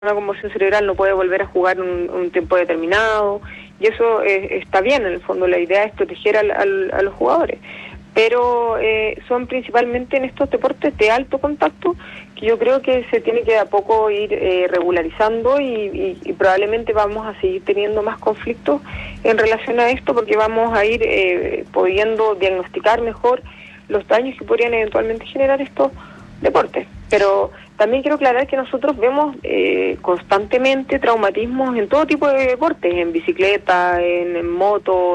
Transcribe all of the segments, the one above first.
una conmoción cerebral no puede volver a jugar un tiempo determinado, y eso está bien. En el fondo la idea es proteger a los jugadores, pero son principalmente en estos deportes de alto contacto que yo creo que se tiene que de a poco ir regularizando, y probablemente vamos a seguir teniendo más conflictos en relación a esto, porque vamos a ir pudiendo diagnosticar mejor los daños que podrían eventualmente generar estos deportes. Pero también quiero aclarar que nosotros vemos constantemente traumatismos en todo tipo de deportes, en bicicleta, en moto,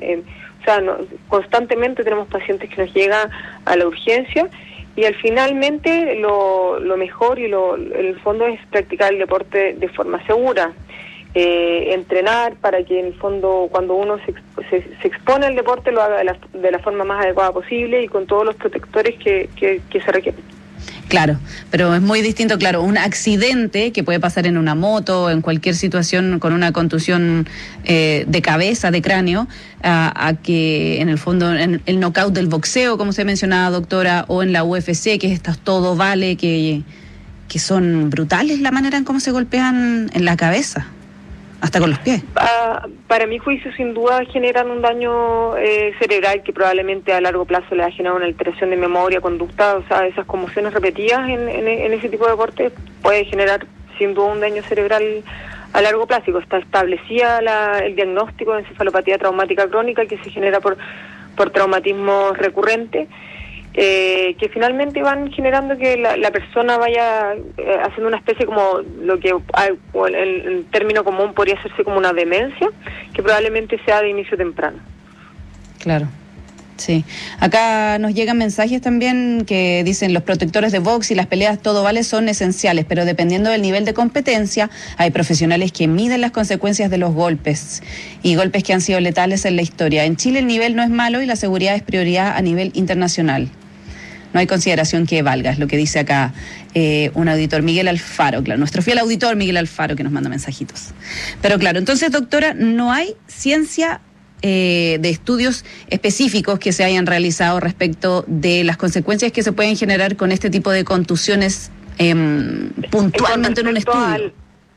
constantemente tenemos pacientes que nos llegan a la urgencia, y finalmente lo mejor y en el fondo es practicar el deporte de forma segura, entrenar para que en el fondo cuando uno se expone al deporte lo haga de la forma más adecuada posible y con todos los protectores que se requieren. Claro, pero es muy distinto, claro, un accidente que puede pasar en una moto, en cualquier situación con una contusión de cabeza, de cráneo, a que en el fondo en el knockout del boxeo, como se mencionaba, doctora, o en la UFC, que es todo vale, que son brutales la manera en cómo se golpean en la cabeza, hasta con los pies. Para mi juicio, sin duda generan un daño cerebral que probablemente a largo plazo le ha generado una alteración de memoria, conducta. O sea, esas conmociones repetidas en ese tipo de deporte puede generar sin duda un daño cerebral a largo plazo. Está establecida el diagnóstico de encefalopatía traumática crónica, que se genera por traumatismos recurrentes, que finalmente van generando que la persona vaya haciendo una especie como lo que en término común podría hacerse como una demencia, que probablemente sea de inicio temprano. Claro, sí. Acá nos llegan mensajes también que dicen: los protectores de box y las peleas todo vale son esenciales, pero dependiendo del nivel de competencia hay profesionales que miden las consecuencias de los golpes, y golpes que han sido letales en la historia. En Chile el nivel no es malo y la seguridad es prioridad a nivel internacional. No hay consideración que valga, es lo que dice acá un auditor, Miguel Alfaro, claro, nuestro fiel auditor Miguel Alfaro, que nos manda mensajitos. Pero claro, entonces, doctora, no hay ciencia de estudios específicos que se hayan realizado respecto de las consecuencias que se pueden generar con este tipo de contusiones puntualmente en un estudio.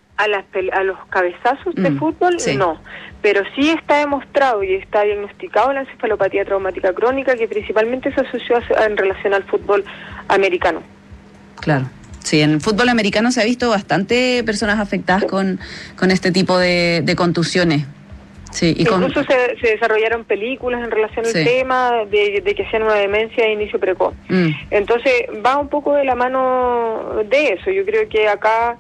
A los cabezazos de fútbol, sí. No, pero sí está demostrado y está diagnosticado la encefalopatía traumática crónica, que principalmente se asoció en relación al fútbol americano. Claro, sí, en el fútbol americano se ha visto bastante personas afectadas con este tipo de contusiones. Sí, incluso se desarrollaron películas en relación al tema de que sea una demencia de inicio precoz. Entonces va un poco de la mano de eso. Yo creo que acá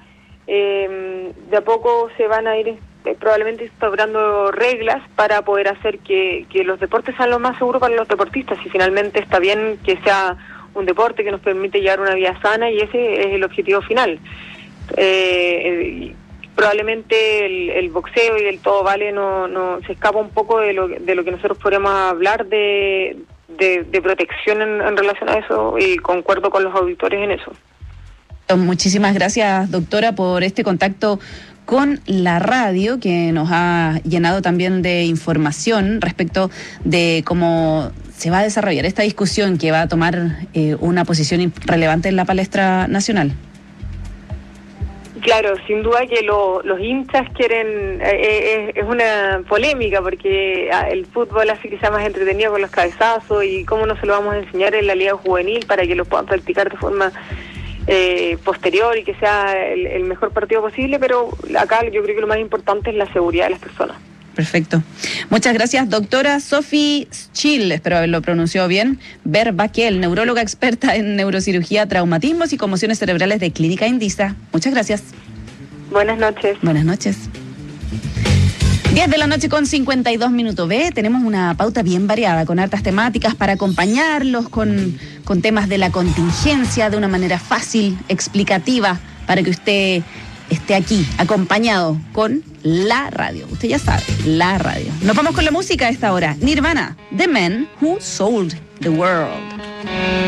de a poco se van a ir probablemente instaurando reglas para poder hacer que los deportes sean lo más seguros para los deportistas, y finalmente está bien que sea un deporte que nos permite llevar una vida sana, y ese es el objetivo final. Probablemente el boxeo y el todo vale no se escapa un poco de lo que nosotros podríamos hablar de protección en relación a eso, y concuerdo con los auditores en eso. Muchísimas gracias, doctora, por este contacto con la radio, que nos ha llenado también de información respecto de cómo se va a desarrollar esta discusión que va a tomar una posición relevante en la palestra nacional. Claro, sin duda que los hinchas quieren, es una polémica, porque el fútbol hace que sea más entretenido con los cabezazos, y cómo no se lo vamos a enseñar en la liga juvenil para que lo puedan practicar de forma posterior y que sea el mejor partido posible. Pero acá yo creo que lo más importante es la seguridad de las personas. Perfecto. Muchas gracias, doctora Sophie Schill, espero haberlo pronunciado bien, Verbaquel, neuróloga experta en neurocirugía, traumatismos y conmociones cerebrales de Clínica Indisa. Muchas gracias. Buenas noches. Buenas noches. 10 de la noche con 52 minutos. Tenemos una pauta bien variada, con hartas temáticas para acompañarlos con temas de la contingencia de una manera fácil, explicativa, para que usted esté aquí, acompañado con la radio. Usted ya sabe, la radio. Nos vamos con la música a esta hora. Nirvana, The Man Who Sold the World.